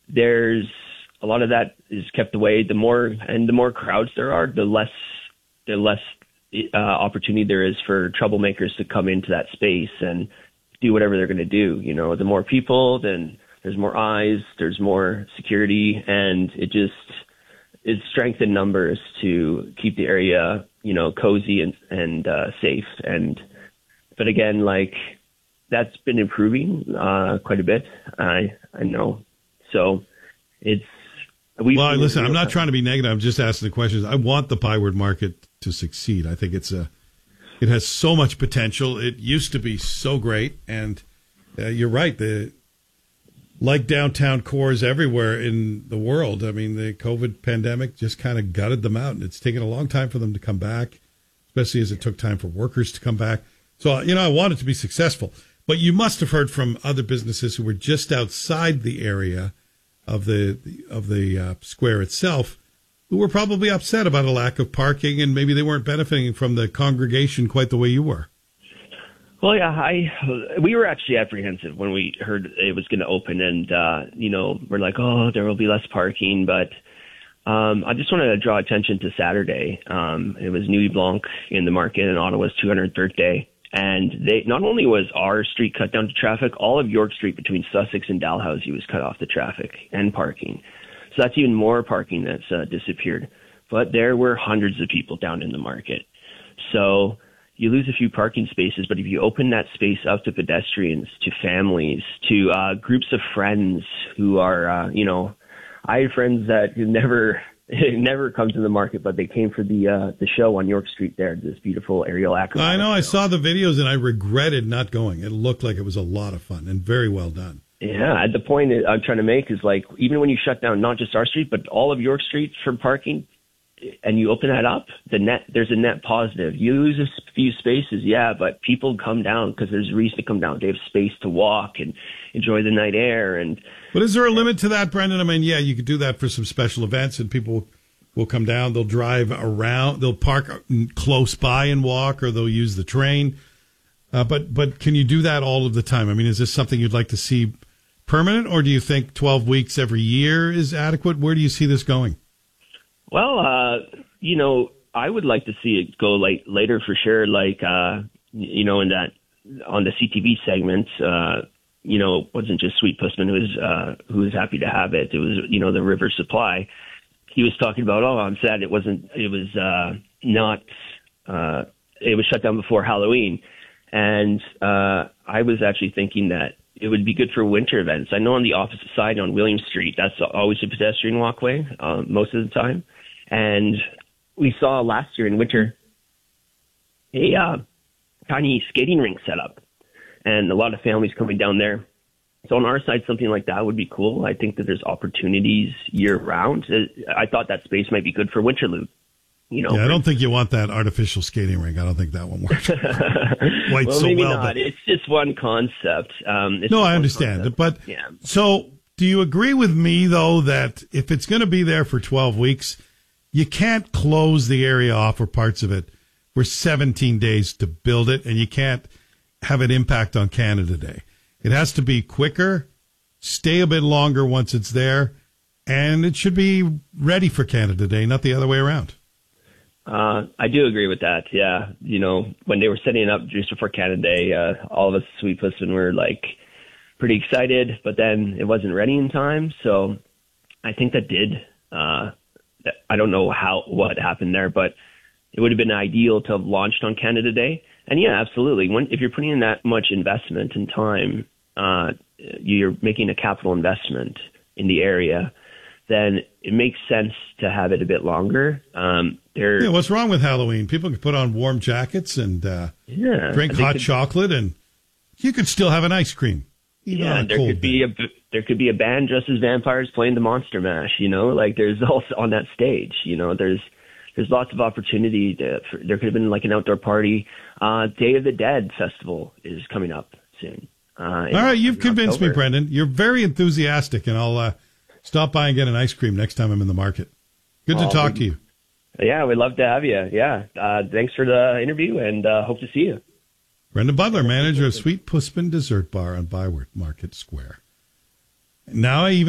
there's a lot of that is kept away. The more crowds there are, the less opportunity there is for troublemakers to come into that space and do whatever they're going to do. You know, the more people, then there's more eyes, there's more security, and it's strength in numbers to keep the area, you know, cozy and safe. But again, like, that's been improving quite a bit. I know. So well, listen, I'm not trying to be negative. I'm just asking the questions. I want the Byward Market to succeed. I think it has so much potential. It used to be so great, and you're right. Like downtown cores everywhere in the world, I mean, the COVID pandemic just kind of gutted them out, and it's taken a long time for them to come back, especially as it took time for workers to come back. So, you know, I want it to be successful. But you must have heard from other businesses who were just outside the area of the square itself, who were probably upset about a lack of parking, and maybe they weren't benefiting from the congregation quite the way you were. Well, yeah, we were actually apprehensive when we heard it was going to open, and you know, we're like, oh, there will be less parking. But I just wanted to draw attention to Saturday. It was Nuit Blanc in the market, and Ottawa's 203rd day. And not only was our street cut down to traffic, all of York Street between Sussex and Dalhousie was cut off to traffic and parking. So that's even more parking that's disappeared. But there were hundreds of people down in the market. So you lose a few parking spaces, but if you open that space up to pedestrians, to families, to groups of friends who are, you know, I had friends that never come to the market, but they came for the show on York Street there, this beautiful aerial acrobatic I know. show. I saw the videos, and I regretted not going. It looked like it was a lot of fun and very well done. Yeah, the point I'm trying to make is, like, even when you shut down not just our street, but all of York Street for parking, and you open that up, there's a net positive. You lose a few spaces, yeah, but people come down because there's a reason to come down. They have space to walk and enjoy the night air. But is there a limit to that, Brendan? I mean, yeah, you could do that for some special events, and people will come down. They'll drive around. They'll park close by and walk, or they'll use the train. But can you do that all of the time? I mean, is this something you'd like to see permanent, or do you think 12 weeks every year is adequate? Where do you see this going? Well, you know, I would like to see it go later for sure. Like, you know, in that on the CTV segment, you know, it wasn't just Sweet Pussman who was happy to have it. It was, you know, the River Supply. He was talking about, oh, I'm sad it was shut down before Halloween. And I was actually thinking that it would be good for winter events. I know on the opposite side on William Street, that's always a pedestrian walkway most of the time. And we saw last year in winter a tiny skating rink set up, and a lot of families coming down there. So on our side, something like that would be cool. I think that there's opportunities year round. I thought that space might be good for Winterlude. You know, yeah, I don't think you want that artificial skating rink. I don't think that one works quite well, so maybe well. Not. But it's just one concept. No, I understand it. But yeah. So do you agree with me, though, that if it's going to be there for 12 weeks, you can't close the area off or parts of it for 17 days to build it, and you can't have an impact on Canada Day. It has to be quicker, stay a bit longer once it's there, and it should be ready for Canada Day, not the other way around. I do agree with that. Yeah. You know, when they were setting it up just before Canada Day, all of us Sweet Pussman were like pretty excited, but then it wasn't ready in time. So I think that I don't know what happened there, but it would have been ideal to have launched on Canada Day. And yeah, absolutely. If you're putting in that much investment and time, you're making a capital investment in the area, then it makes sense to have it a bit longer. What's wrong with Halloween? People can put on warm jackets and drink hot chocolate, and you could still have an ice cream. Yeah, there could be a band dressed as vampires playing the Monster Mash. You know, like there's also on that stage. You know, there's lots of opportunity. There could have been like an outdoor party. Day of the Dead festival is coming up soon. All right, you've convinced me, Brendan. You're very enthusiastic, and I'll stop by and get an ice cream next time I'm in the market. Good to talk to you. Yeah, we'd love to have you. Yeah, thanks for the interview, and hope to see you. Brendan Butler, manager of Sweet Pussman Dessert Bar on Byward Market Square. Now I even